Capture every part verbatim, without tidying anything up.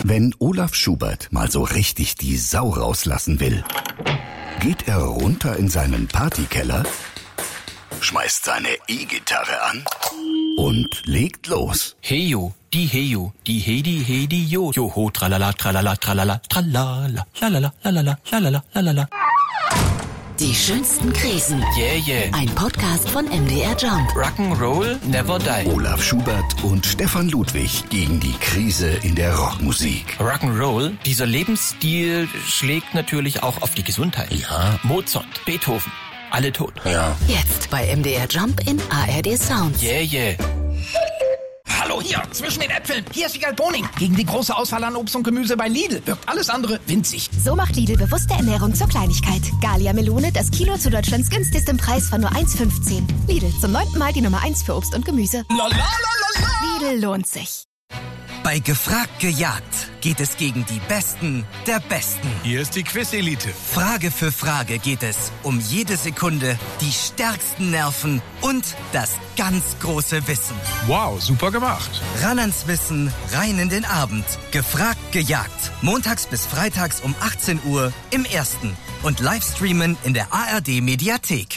Wenn Olaf Schubert mal so richtig die Sau rauslassen will, geht er runter in seinen Partykeller, schmeißt seine E-Gitarre an und legt los. Heyo, die Heyo, die Hedi, Hedi, Jo, Joho, tralala, tralala, tralala, tralala, lalala, lalala, lalala, lalala. Die schönsten Krisen. Yeah, yeah. Ein Podcast von M D R Jump. Rock'n'Roll never die. Olaf Schubert und Stefan Ludwig gegen die Krise in der Rockmusik. Rock'n'Roll, dieser Lebensstil schlägt natürlich auch auf die Gesundheit. Ja. Mozart, Beethoven, alle tot. Ja. Jetzt bei M D R Jump in A R D Sounds. Yeah, yeah. Hallo hier, zwischen den Äpfeln. Hier ist Wiegald Boning. Gegen die große Auswahl an Obst und Gemüse bei Lidl wirkt alles andere winzig. So macht Lidl bewusste Ernährung zur Kleinigkeit. Gallia Melone, das Kilo zu Deutschlands günstigsten Preis von nur eins fünfzehn. Lidl, zum neunten Mal die Nummer eins für Obst und Gemüse. La, la, la, la, la. Lidl lohnt sich. Bei Gefragt gejagt geht es gegen die Besten der Besten. Hier ist die Quiz-Elite. Frage für Frage geht es um jede Sekunde, die stärksten Nerven und das ganz große Wissen. Wow, super gemacht. Ran ans Wissen, rein in den Abend. Gefragt gejagt. Montags bis freitags um achtzehn Uhr im Ersten. Und Livestreamen in der A R D-Mediathek.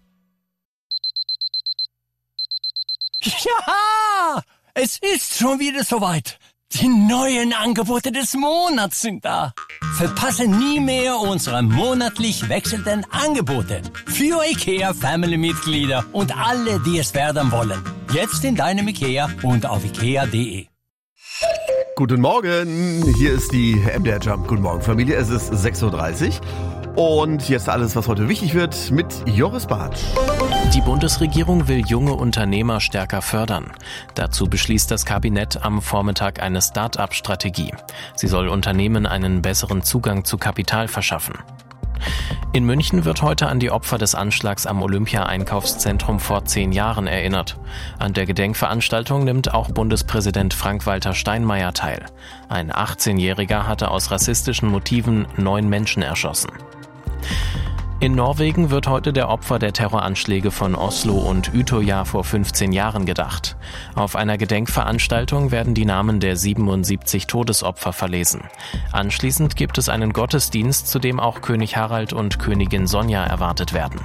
Ja! Es ist schon wieder soweit. Die neuen Angebote des Monats sind da. Verpasse nie mehr unsere monatlich wechselnden Angebote. Für IKEA Family-Mitglieder und alle, die es werden wollen. Jetzt in deinem IKEA und auf ikea punkt de. Guten Morgen, hier ist die M D R Jump. Guten Morgen, Familie. Es ist sechs Uhr dreißig. Und jetzt alles, was heute wichtig wird, mit Joris Bartsch. Die Bundesregierung will junge Unternehmer stärker fördern. Dazu beschließt das Kabinett am Vormittag eine Start-up-Strategie. Sie soll Unternehmen einen besseren Zugang zu Kapital verschaffen. In München wird heute an die Opfer des Anschlags am Olympia-Einkaufszentrum vor zehn Jahren erinnert. An der Gedenkveranstaltung nimmt auch Bundespräsident Frank-Walter Steinmeier teil. Ein achtzehnjähriger hatte aus rassistischen Motiven neun Menschen erschossen. In Norwegen wird heute der Opfer der Terroranschläge von Oslo und Utøya vor fünfzehn Jahren gedacht. Auf einer Gedenkveranstaltung werden die Namen der siebenundsiebzig Todesopfer verlesen. Anschließend gibt es einen Gottesdienst, zu dem auch König Harald und Königin Sonja erwartet werden.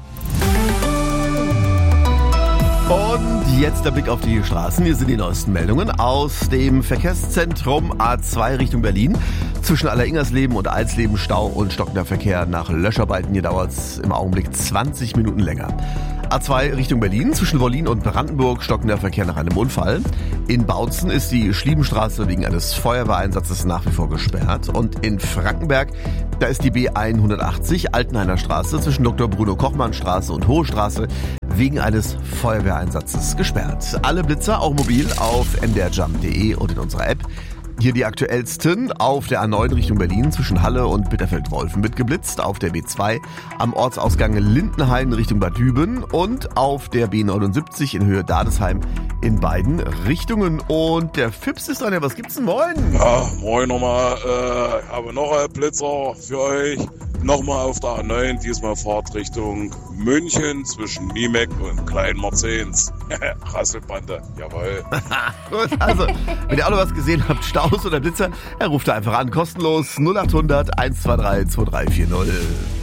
Und jetzt der Blick auf die Straßen. Hier sind die neuesten Meldungen aus dem Verkehrszentrum A zwei Richtung Berlin. Zwischen Alleringersleben und Alsleben Stau und stockender Verkehr nach Löscharbeiten. Hier dauert es im Augenblick zwanzig Minuten länger. A zwei Richtung Berlin, zwischen Wollin und Brandenburg stockender Verkehr nach einem Unfall. In Bautzen ist die Schliebenstraße wegen eines Feuerwehreinsatzes nach wie vor gesperrt. Und in Frankenberg, da ist die B hundertachtzig Altenhainer Straße zwischen Doktor Bruno Kochmann Straße und Hohe Straße wegen eines Feuerwehreinsatzes gesperrt. Alle Blitzer, auch mobil, auf m d r jump punkt de und in unserer App. Hier die aktuellsten. Auf der A neun Richtung Berlin zwischen Halle und Bitterfeld-Wolfen wird geblitzt. Auf der B zwei am Ortsausgang Lindenhain Richtung Bad Düben und auf der B neunundsiebzig in Höhe Dadesheim in beiden Richtungen. Und der Fips ist dran. Ja, was gibt's denn? Moin! Ja, moin nochmal. Äh, habe noch einen Blitzer für euch. Nochmal auf der A neun, diesmal Fahrt Richtung München zwischen Niemek und Kleinmarzens. Rasselbande, jawohl. Gut, also, wenn ihr auch noch was gesehen habt, Staus oder Blitzer, er ruft da einfach an, kostenlos null acht hundert eins zwei drei zwei drei vier null.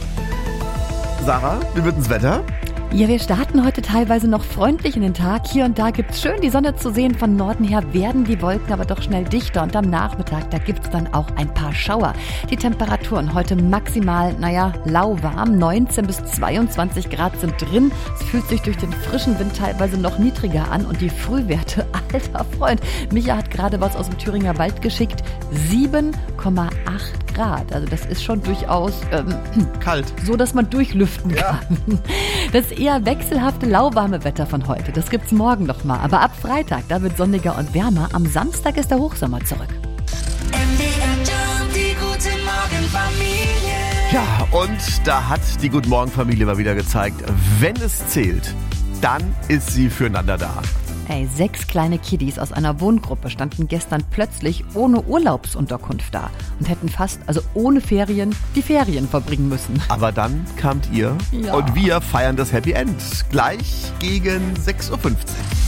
Sarah, wie wird denn das Wetter? Ja, wir starten heute teilweise noch freundlich in den Tag. Hier und da gibt's schön die Sonne zu sehen. Von Norden her werden die Wolken aber doch schnell dichter. Und am Nachmittag, da gibt's dann auch ein paar Schauer. Die Temperaturen heute maximal, naja, lauwarm. neunzehn bis zweiundzwanzig Grad sind drin. Es fühlt sich durch den frischen Wind teilweise noch niedriger an. Und die Frühwerte, alter Freund, Micha hat gerade was aus dem Thüringer Wald geschickt. sieben Komma acht Grad. Also das ist schon durchaus ähm, kalt. So, dass man durchlüften ja. kann. Das eher wechselhafte, lauwarme Wetter von heute, das gibt's morgen noch mal. Aber ab Freitag, da wird sonniger und wärmer. Am Samstag ist der Hochsommer zurück. M D R Jump, die gute Morgenfamilie. Ja, und da hat die Guten Morgen Familie mal wieder gezeigt, wenn es zählt, dann ist sie füreinander da. Ey, sechs kleine Kiddies aus einer Wohngruppe standen gestern plötzlich ohne Urlaubsunterkunft da und hätten fast, also ohne Ferien, die Ferien verbringen müssen. Aber dann kamt ihr ja. und wir feiern das Happy End gleich gegen sechs Uhr fünfzig.